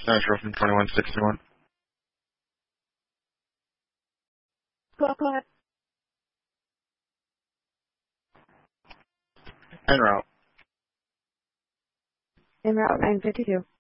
Nashville from 2161. Go ahead. En route. En route 952.